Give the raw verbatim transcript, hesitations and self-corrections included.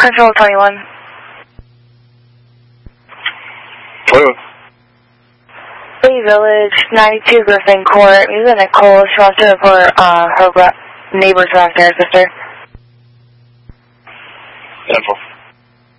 Control twenty-one. Hello. Bay Village, ninety-two Griffin Court. This is Nicole. She wants to report uh, her neighbor's harassing her sister. Info.